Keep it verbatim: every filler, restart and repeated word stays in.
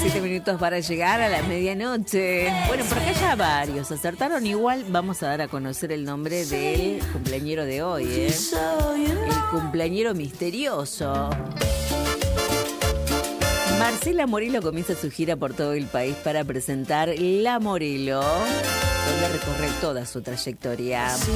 Siete minutos para llegar a la medianoche. Bueno, por acá ya varios acertaron. Igual vamos a dar a conocer el nombre del cumpleañero de hoy, ¿eh? El cumpleañero misterioso. Marcela Morelo comienza su gira por todo el país para presentar La Morelo, donde recorre toda su trayectoria.